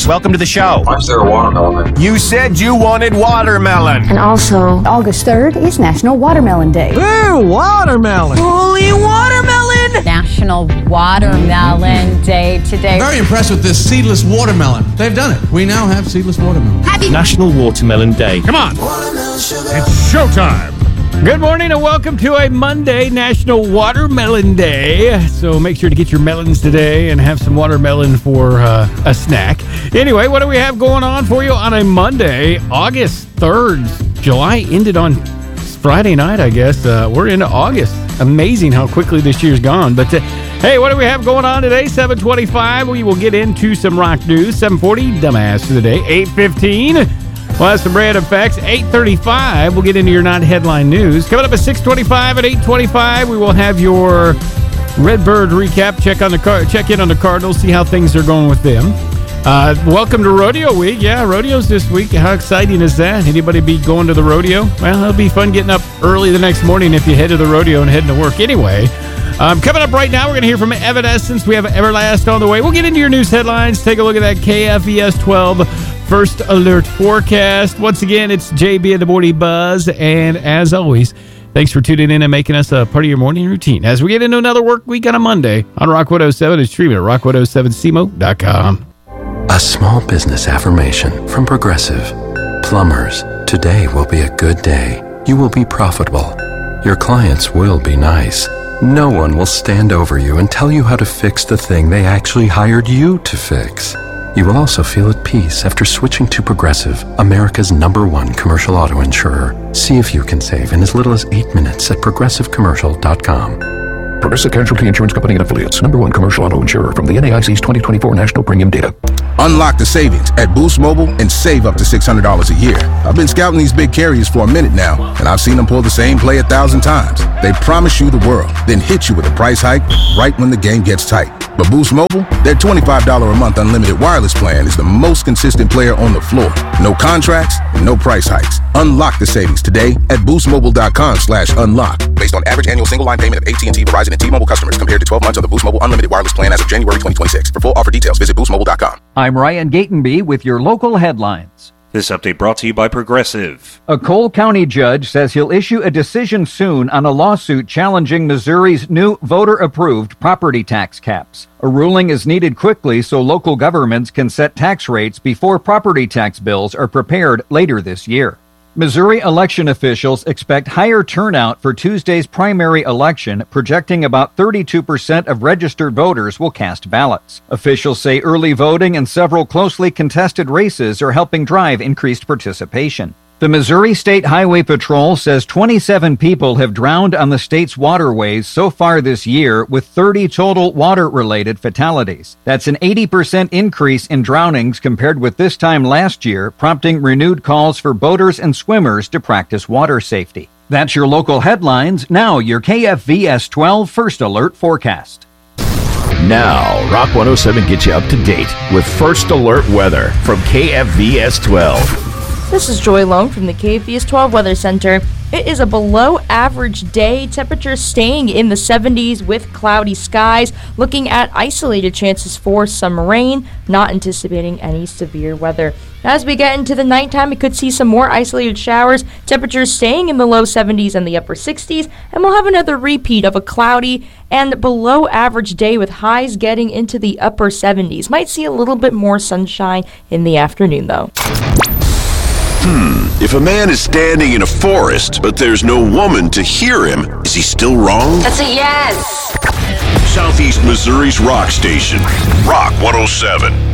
News. Welcome to the show. Why is there a watermelon? You said you wanted watermelon. And also, August 3rd is National Watermelon Day. Ooh, watermelon. Holy watermelon! National Watermelon Day today. Very impressed with this seedless watermelon. They've done it. We now have seedless watermelon. National Watermelon Day. Come on. It's showtime. Good morning and welcome to a Monday, National Watermelon Day. So make sure to get your melons today and have some watermelon for a snack. Anyway, what do we have going on for you on a Monday, August 3rd? July ended on Friday night, I guess. We're into August. Amazing how quickly this year's gone. But hey, what do we have going on today? 7:25, we will get into some rock news. 7:40, dumbass of the day. 8:15. We'll have some random facts. 8:35, we'll get into your non-headline news. Coming up at 6:25 and 8:25, we will have your Redbird recap. Check in on the Cardinals, see how things are going with them. Welcome to Rodeo Week. Yeah, rodeo's this week. How exciting is that? Anybody be going to the rodeo? Well, it'll be fun getting up early the next morning if you head to the rodeo and heading to work. Anyway, coming up right now, we're going to hear from Evanescence. We have Everlast on the way. We'll get into your news headlines. Take a look at that KFVS 12 First Alert forecast. Once again, it's JB and the Morning Buzz. And as always, thanks for tuning in and making us a part of your morning routine. As we get into another work week on a Monday on Rock 107, it's streaming at rock107cmo.com. A small business affirmation from Progressive. Plumbers, today will be a good day. You will be profitable. Your clients will be nice. No one will stand over you and tell you how to fix the thing they actually hired you to fix. You will also feel at peace after switching to Progressive, America's #1 commercial auto insurer. See if you can save in as little as 8 minutes at progressivecommercial.com. Progressive Casualty Insurance Company and Affiliates. #1 commercial auto insurer from the NAIC's 2024 National Premium Data. Unlock the savings at Boost Mobile and save up to $600 a year. I've been scouting these big carriers for a minute now, and I've seen them pull the same play 1,000 times. They promise you the world, then hit you with a price hike right when the game gets tight. But Boost Mobile, their $25 a month unlimited wireless plan is the most consistent player on the floor. No contracts, no price hikes. Unlock the savings today at boostmobile.com/unlock. Based on average annual single line payment of AT&T, Verizon, and T-Mobile customers compared to 12 months of the Boost Mobile unlimited wireless plan as of January 2026. For full offer details, visit boostmobile.com. I'm Ryan Gatenby with your local headlines. This update brought to you by Progressive. A Cole County judge says he'll issue a decision soon on a lawsuit challenging Missouri's new voter-approved property tax caps. A ruling is needed quickly so local governments can set tax rates before property tax bills are prepared later this year. Missouri election officials expect higher turnout for Tuesday's primary election, projecting about 32% of registered voters will cast ballots. Officials say early voting and several closely contested races are helping drive increased participation. The Missouri State Highway Patrol says 27 people have drowned on the state's waterways so far this year, with 30 total water-related fatalities. That's an 80% increase in drownings compared with this time last year, prompting renewed calls for boaters and swimmers to practice water safety. That's your local headlines. Now your KFVS 12 First Alert forecast. Now, Rock 107 gets you up to date with First Alert weather from KFVS 12. This is Joy Lone from the KFVS 12 Weather Center. It is a below average day, temperatures staying in the 70s with cloudy skies, looking at isolated chances for some rain, not anticipating any severe weather. As we get into the nighttime, we could see some more isolated showers, temperatures staying in the low 70s and the upper 60s, and we'll have another repeat of a cloudy and below average day with highs getting into the upper 70s. Might see a little bit more sunshine in the afternoon, though. If a man is standing in a forest, but there's no woman to hear him, is he still wrong? That's a yes. Southeast Missouri's rock station, Rock 107.